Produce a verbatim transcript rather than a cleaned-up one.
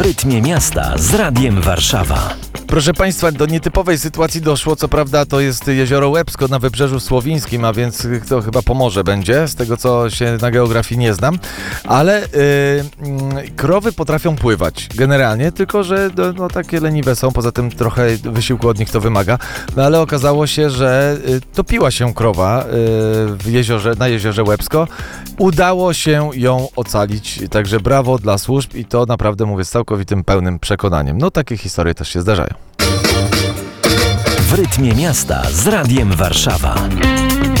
rytmie miasta z Radiem Warszawa. Proszę Państwa, do nietypowej sytuacji doszło, co prawda to jest jezioro Łebsko na Wybrzeżu Słowińskim, a więc to chyba Pomorze będzie, z tego co się na geografii nie znam, ale yy, krowy potrafią pływać generalnie, tylko że no, no, takie leniwe są, poza tym trochę wysiłku od nich to wymaga, no ale okazało się, że yy, topiła się krowa yy, w jeziorze, na jeziorze Łebsko. Udało się ją ocalić, także brawo dla służb i to naprawdę mówię z całkowitym pełnym przekonaniem. No takie historie też się zdarzają. W rytmie miasta z Radiem Warszawa.